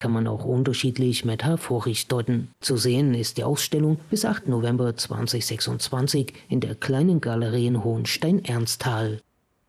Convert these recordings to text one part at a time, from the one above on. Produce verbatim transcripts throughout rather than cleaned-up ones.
kann man auch unterschiedlich metaphorisch deuten. Zu sehen ist die Ausstellung bis achten November zweitausendsechsundzwanzig in der Kleinen Galerie in Hohenstein-Ernsthal.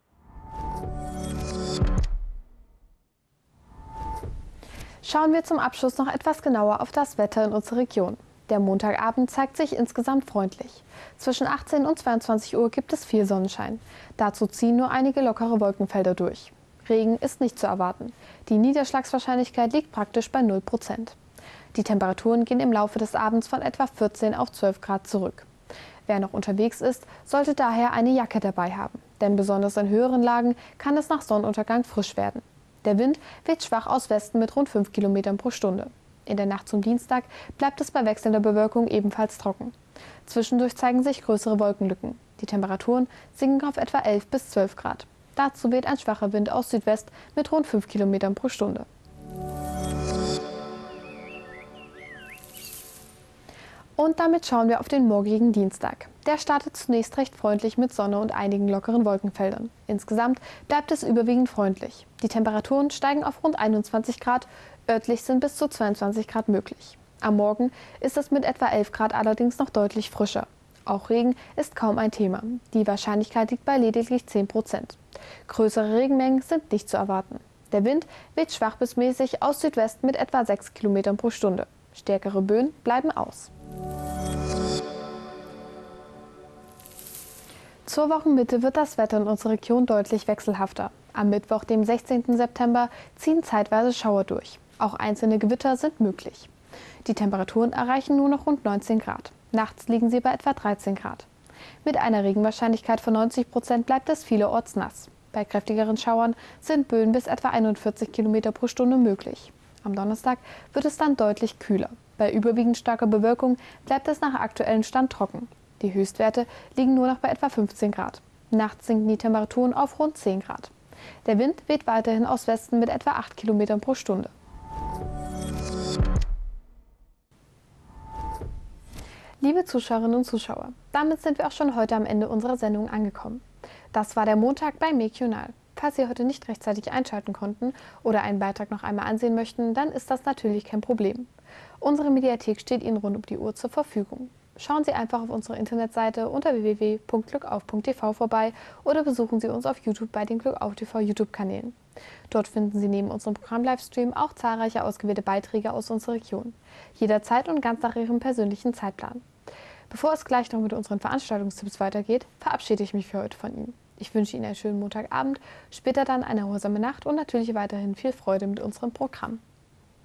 Schauen wir zum Abschluss noch etwas genauer auf das Wetter in unserer Region. Der Montagabend zeigt sich insgesamt freundlich. Zwischen achtzehn und zweiundzwanzig Uhr gibt es viel Sonnenschein. Dazu ziehen nur einige lockere Wolkenfelder durch. Regen ist nicht zu erwarten. Die Niederschlagswahrscheinlichkeit liegt praktisch bei null Prozent. Die Temperaturen gehen im Laufe des Abends von etwa vierzehn auf zwölf Grad zurück. Wer noch unterwegs ist, sollte daher eine Jacke dabei haben. Denn besonders in höheren Lagen kann es nach Sonnenuntergang frisch werden. Der Wind weht schwach aus Westen mit rund fünf Kilometern pro Stunde. In der Nacht zum Dienstag bleibt es bei wechselnder Bewölkung ebenfalls trocken. Zwischendurch zeigen sich größere Wolkenlücken. Die Temperaturen sinken auf etwa elf bis zwölf Grad. Dazu weht ein schwacher Wind aus Südwest mit rund fünf Kilometern pro Stunde. Und damit schauen wir auf den morgigen Dienstag. Der startet zunächst recht freundlich mit Sonne und einigen lockeren Wolkenfeldern. Insgesamt bleibt es überwiegend freundlich. Die Temperaturen steigen auf rund einundzwanzig Grad, örtlich sind bis zu zweiundzwanzig Grad möglich. Am Morgen ist es mit etwa elf Grad allerdings noch deutlich frischer. Auch Regen ist kaum ein Thema. Die Wahrscheinlichkeit liegt bei lediglich zehn Prozent. Größere Regenmengen sind nicht zu erwarten. Der Wind weht schwach bis mäßig aus Südwest mit etwa sechs Kilometern pro Stunde. Stärkere Böen bleiben aus. Zur Wochenmitte wird das Wetter in unserer Region deutlich wechselhafter. Am Mittwoch, dem sechzehnten September, ziehen zeitweise Schauer durch. Auch einzelne Gewitter sind möglich. Die Temperaturen erreichen nur noch rund neunzehn Grad. Nachts liegen sie bei etwa dreizehn Grad. Mit einer Regenwahrscheinlichkeit von neunzig Prozent bleibt es vielerorts nass. Bei kräftigeren Schauern sind Böen bis etwa einundvierzig Kilometer pro Stunde möglich. Am Donnerstag wird es dann deutlich kühler. Bei überwiegend starker Bewölkung bleibt es nach aktuellem Stand trocken. Die Höchstwerte liegen nur noch bei etwa fünfzehn Grad. Nachts sinken die Temperaturen auf rund zehn Grad. Der Wind weht weiterhin aus Westen mit etwa acht Kilometern pro Stunde. Liebe Zuschauerinnen und Zuschauer, damit sind wir auch schon heute am Ende unserer Sendung angekommen. Das war der Montag bei Mekional. Falls Sie heute nicht rechtzeitig einschalten konnten oder einen Beitrag noch einmal ansehen möchten, dann ist das natürlich kein Problem. Unsere Mediathek steht Ihnen rund um die Uhr zur Verfügung. Schauen Sie einfach auf unsere Internetseite unter w w w punkt glückauf punkt t v vorbei oder besuchen Sie uns auf YouTube bei den Glückauf T V YouTube-Kanälen. Dort finden Sie neben unserem Programm-Livestream auch zahlreiche ausgewählte Beiträge aus unserer Region. Jederzeit und ganz nach Ihrem persönlichen Zeitplan. Bevor es gleich noch mit unseren Veranstaltungstipps weitergeht, verabschiede ich mich für heute von Ihnen. Ich wünsche Ihnen einen schönen Montagabend, später dann eine erholsame Nacht und natürlich weiterhin viel Freude mit unserem Programm.